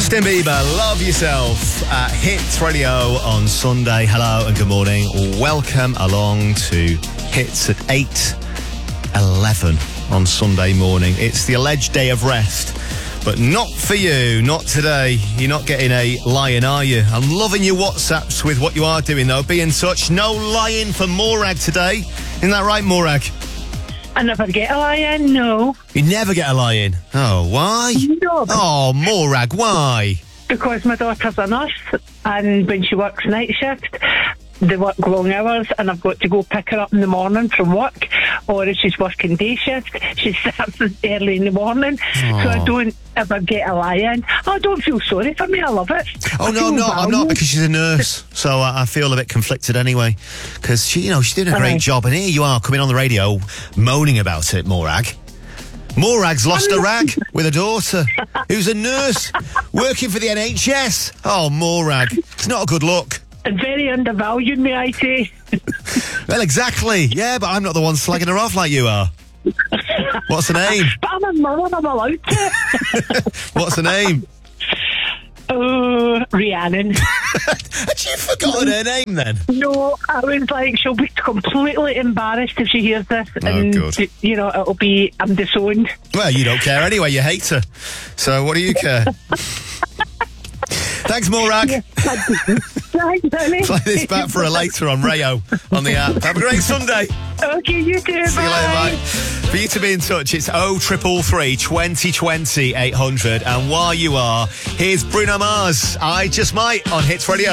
Justin Bieber, Love Yourself at Hits Radio on Sunday. Hello and good morning. Welcome along to Hits at 8:11 on Sunday morning. It's the alleged day of rest, but not for you, not today. You're not getting a lion, are you? I'm loving your WhatsApps with what you are doing, though. Be in touch. No lion for Morag today. Isn't that right, Morag? I never get a lion, no. You never get a lion? Oh, why? No. Oh, Morag, why? Because my daughter's a nurse, and when she works night shift, they work long hours, and I've got to go pick her up in the morning from work, or if she's working day shift, she starts early in the morning, so I don't ever get a lion. I don't feel sorry for me, I love it. Oh, no, I'm not, because she's a nurse, so I feel a bit conflicted anyway, because she's doing a great job, and here you are coming on the radio moaning about it, Morag. Morag's lost a rag with a daughter who's a nurse working for the NHS. Oh, Morag, it's not a good look. And very undervalued, may I say. Well, exactly. Yeah, but I'm not the one slagging her off like you are. What's her name? But I'm a mother, I'm allowed to. What's her name? Oh, Rhiannon. Had you forgotten her name then? No, I was like, she'll be completely embarrassed if she hears this. And, good. It'll be, I'm disowned. Well, you don't care anyway, you hate her. So what do you care? Thanks, Morag. Yeah, thanks, honey. Play this back for her later on Rayo on the app. Have a great Sunday. Okay, you too. See you later, bye. For you to be in touch, it's 0333 2020 800. And while you are, here's Bruno Mars, I Just Might on Hits Radio.